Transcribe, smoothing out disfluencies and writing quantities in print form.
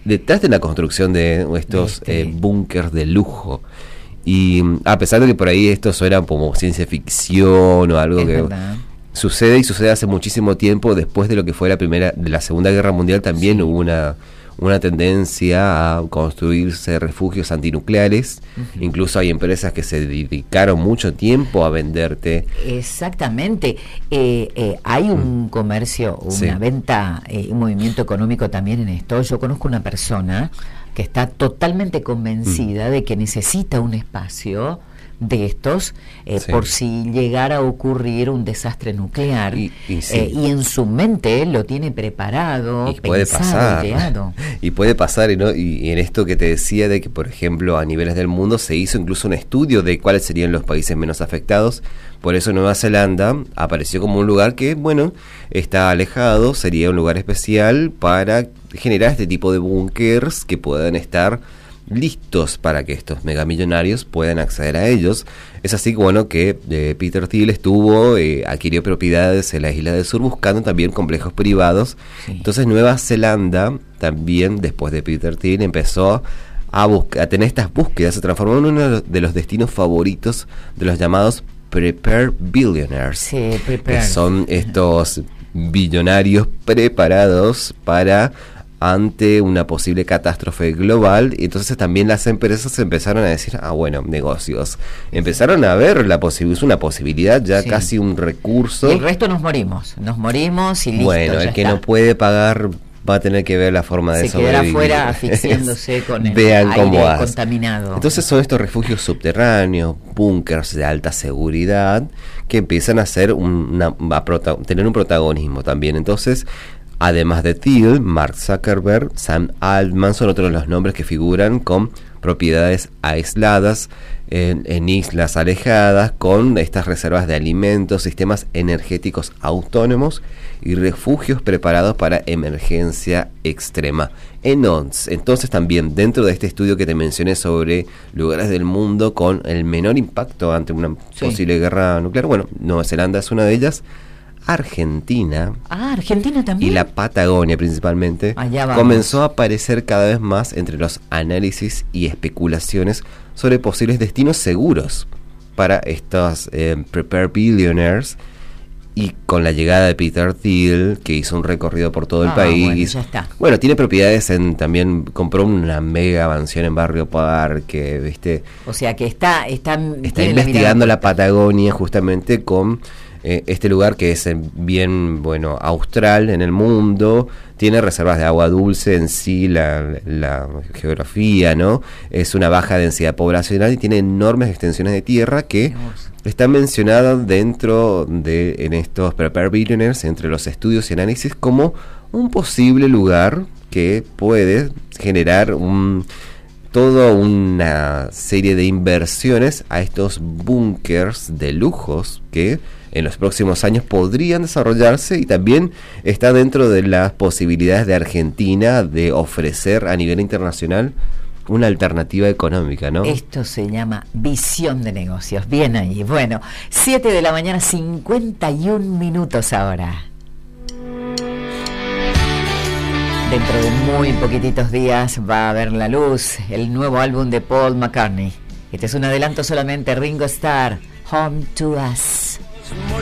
detrás de la construcción de estos búnkers de lujo. Y a pesar de que por ahí esto suena como ciencia ficción o algo que sucede y sucede hace muchísimo tiempo, después de lo que fue la Segunda Guerra Mundial también hubo una tendencia a construirse refugios antinucleares. Incluso hay empresas que se dedicaron mucho tiempo a venderte. Exactamente. Hay un comercio, una venta, un movimiento económico también en esto. Yo conozco una persona que está totalmente convencida de que necesita un espacio de estos por si llegara a ocurrir un desastre nuclear y en su mente lo tiene preparado, y puede pasar y puede pasar y en esto que te decía de que por ejemplo a niveles del mundo se hizo incluso un estudio de cuáles serían los países menos afectados. Por eso Nueva Zelanda apareció como un lugar que está alejado, sería un lugar especial para generar este tipo de búnkers que puedan estar listos para que estos megamillonarios puedan acceder a ellos. Es así que Peter Thiel adquirió propiedades en la isla del sur buscando también complejos privados. Entonces Nueva Zelanda también, después de Peter Thiel, empezó a tener estas búsquedas. Se transformó en uno de los destinos favoritos de los llamados Prepare Billionaires, que son estos billonarios preparados para ante una posible catástrofe global. Y entonces también las empresas empezaron a decir, negocios, empezaron a ver es una posibilidad, ya casi un recurso. Y el resto nos morimos y listo. Bueno, el que no puede pagar va a tener que ver la forma de sobrevivir. Se quedará afuera asfixiándose con el aire contaminado. Entonces son estos refugios subterráneos, búnkers de alta seguridad, que empiezan a tener un protagonismo también. Entonces, además de Thiel, Mark Zuckerberg, Sam Altman son otros de los nombres que figuran con propiedades aisladas en islas alejadas, con estas reservas de alimentos, sistemas energéticos autónomos y refugios preparados para emergencia extrema. Entonces también dentro de este estudio que te mencioné sobre lugares del mundo con el menor impacto ante una posible guerra nuclear, Nueva Zelanda es una de ellas. Argentina también, y la Patagonia principalmente comenzó a aparecer cada vez más entre los análisis y especulaciones sobre posibles destinos seguros para estos Prepare Billionaires. Y con la llegada de Peter Thiel, que hizo un recorrido por todo el país, tiene propiedades también compró una mega mansión en Barrio Parque, ¿viste? O sea que está investigando la Patagonia justamente con este lugar que es bien austral en el mundo, tiene reservas de agua dulce en sí, la geografía, ¿no? Es una baja densidad poblacional y tiene enormes extensiones de tierra que están mencionadas en estos Prepare Billionaires, entre los estudios y análisis, como un posible lugar que puede generar toda una serie de inversiones a estos búnkers de lujos que en los próximos años podrían desarrollarse, y también está dentro de las posibilidades de Argentina de ofrecer a nivel internacional una alternativa económica, ¿no? Esto se llama visión de negocios. Bien ahí. 7 de la mañana, 51 minutos ahora. Dentro de muy poquititos días va a ver la luz el nuevo álbum de Paul McCartney. Este es un adelanto solamente. Ringo Starr, Home to Us.